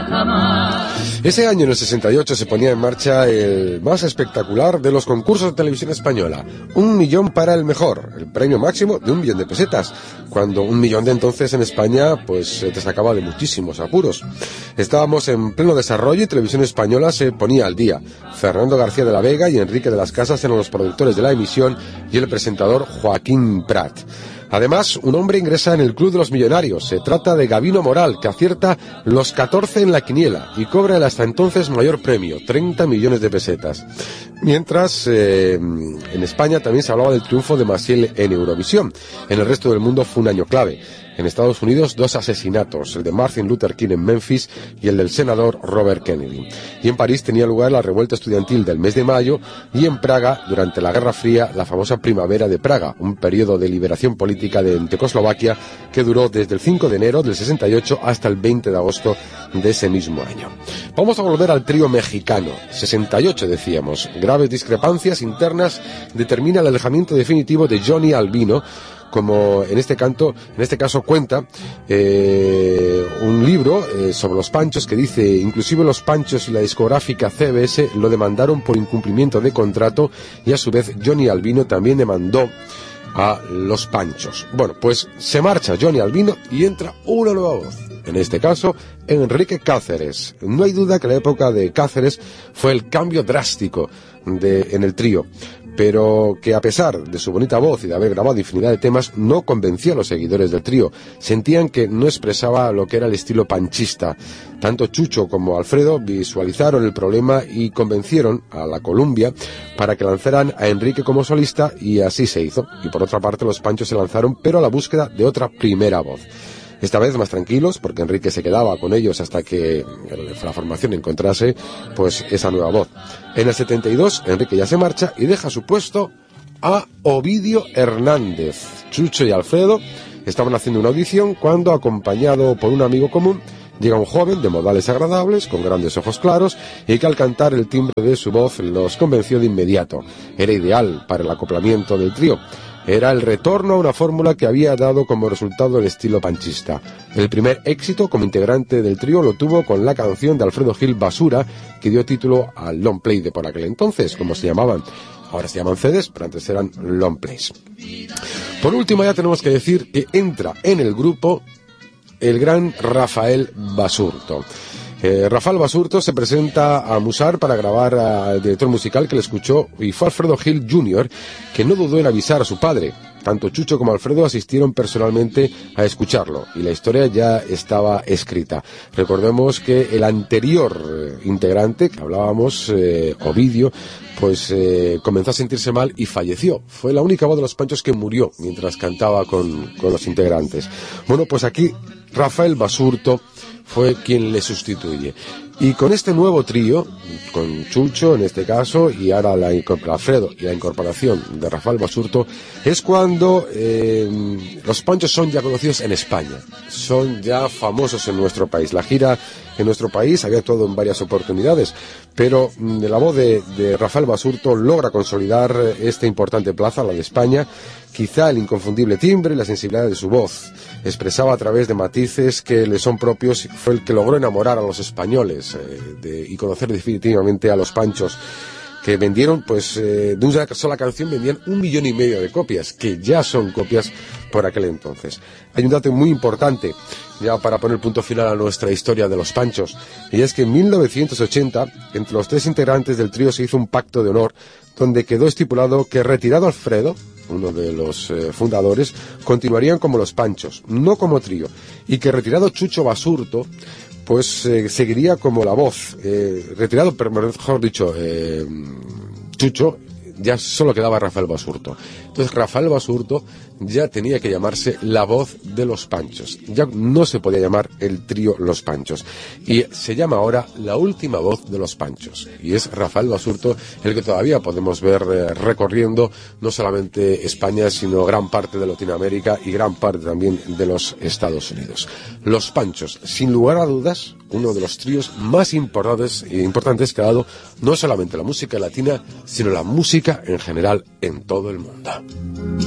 Ese año, en el 68, se ponía en marcha el más espectacular de los concursos de televisión española. 1 millón para el mejor, el premio máximo de 1 millón de pesetas, cuando 1 millón de entonces en España pues te sacaba de muchísimos apuros. Estábamos en pleno desarrollo y Televisión Española se ponía al día. Fernando García de la Vega y Enrique de las Casas eran los productores de la emisión y el presentador Joaquín Prat. Además, un hombre ingresa en el Club de los Millonarios. Se trata de Gabino Moral, que acierta los 14 en la quiniela y cobra el hasta entonces mayor premio, 30 millones de pesetas. Mientras, en España también se hablaba del triunfo de Maciel en Eurovisión. En el resto del mundo fue un año clave. En Estados Unidos, 2 asesinatos, el de Martin Luther King en Memphis y el del senador Robert Kennedy. Y en París tenía lugar la revuelta estudiantil del mes de mayo, y en Praga, durante la Guerra Fría, la famosa Primavera de Praga, un periodo de liberación política de Checoslovaquia que duró desde el 5 de enero del 68 hasta el 20 de agosto de ese mismo año. Vamos a volver al trío mexicano. 68 decíamos. Graves discrepancias internas determina el alejamiento definitivo de Johnny Albino, como en este caso cuenta un libro sobre los Panchos, que dice: inclusive los Panchos y la discográfica CBS lo demandaron por incumplimiento de contrato, y a su vez Johnny Albino también demandó a los Panchos. Bueno, pues se marcha Johnny Albino y entra una nueva voz, en este caso Enrique Cáceres. No hay duda que la época de Cáceres fue el cambio drástico en el trío, pero que a pesar de su bonita voz y de haber grabado infinidad de temas, no convencía a los seguidores del trío. Sentían que no expresaba lo que era el estilo panchista. Tanto Chucho como Alfredo visualizaron el problema y convencieron a la Columbia para que lanzaran a Enrique como solista, y así se hizo. Y por otra parte, los Panchos se lanzaron, pero a la búsqueda de otra primera voz. Esta vez más tranquilos, porque Enrique se quedaba con ellos hasta que la formación encontrase pues esa nueva voz. En el 72, Enrique ya se marcha y deja su puesto a Ovidio Hernández. Chucho y Alfredo estaban haciendo una audición cuando, acompañado por un amigo común, llega un joven de modales agradables, con grandes ojos claros, y que al cantar el timbre de su voz los convenció de inmediato. Era ideal para el acoplamiento del trío. Era el retorno a una fórmula que había dado como resultado el estilo panchista. El primer éxito como integrante del trío lo tuvo con la canción de Alfredo Gil, Basura, que dio título al long play de por aquel entonces, como se llamaban. Ahora se llaman CDs, pero antes eran long plays. Por último, ya tenemos que decir que entra en el grupo el gran Rafael Basurto. Rafael Basurto se presenta a Musar para grabar al director musical, que le escuchó, y fue Alfredo Gil Jr., que no dudó en avisar a su padre. Tanto Chucho como Alfredo asistieron personalmente a escucharlo, y la historia ya estaba escrita. Recordemos que el anterior integrante que hablábamos, Ovidio, pues comenzó a sentirse mal y falleció. Fue la única voz de los Panchos que murió mientras cantaba con los integrantes. Bueno, pues aquí Rafael Basurto fue quien le sustituye. Y con este nuevo trío, con Chucho en este caso, y ahora Alfredo, y la incorporación de Rafael Basurto, es cuando los Panchos son ya conocidos en España, son ya famosos en nuestro país. La gira en nuestro país había actuado en varias oportunidades, pero de la voz de Rafael Basurto logra consolidar esta importante plaza, la de España. Quizá el inconfundible timbre y la sensibilidad de su voz, expresaba a través de matices que le son propios, fue el que logró enamorar a los españoles y conocer definitivamente a los Panchos, que vendieron, pues, de una sola canción vendían 1,5 millones de copias, que ya son copias por aquel entonces. Hay un dato muy importante, ya para poner punto final a nuestra historia de los Panchos, y es que en 1980, entre los 3 integrantes del trío se hizo un pacto de honor, donde quedó estipulado que, retirado Alfredo, uno de los fundadores, continuarían como los Panchos, no como trío, y que retirado Chucho Basurto, pues seguiría como la voz. Retirado, pero mejor dicho, Chucho, ya solo quedaba Rafael Basurto. Entonces Rafael Basurto ya tenía que llamarse la voz de los Panchos. Ya no se podía llamar el trío Los Panchos. Y se llama ahora la última voz de los Panchos. Y es Rafael Basurto el que todavía podemos ver recorriendo no solamente España, sino gran parte de Latinoamérica y gran parte también de los Estados Unidos. Los Panchos, sin lugar a dudas, uno de los tríos más importantes que ha dado no solamente la música latina, sino la música en general en todo el mundo.